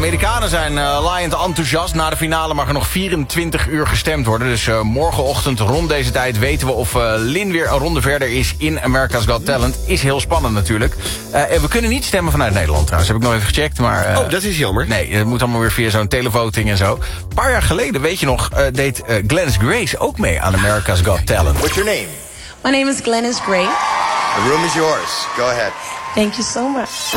Amerikanen zijn laaiend enthousiast. Na de finale mag er nog 24 uur gestemd worden. Dus morgenochtend rond deze tijd weten we of Lin weer een ronde verder is in America's Got Talent. Is heel spannend natuurlijk. We kunnen niet stemmen vanuit Nederland trouwens. Heb ik nog even gecheckt. Maar, dat is jammer. Nee, het moet allemaal weer via zo'n televoting en zo. Een paar jaar geleden, weet je nog, deed Glennis Grace ook mee aan America's Got Talent. What's your name? My name is Glennis Grace. The room is yours. Go ahead. Thank you so much.